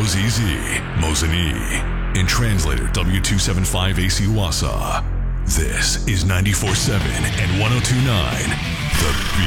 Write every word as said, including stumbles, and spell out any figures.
Mozizi, Mozini, and translator W two seventy-five A C Wasa. This is ninety-four point seven and one oh two point nine, The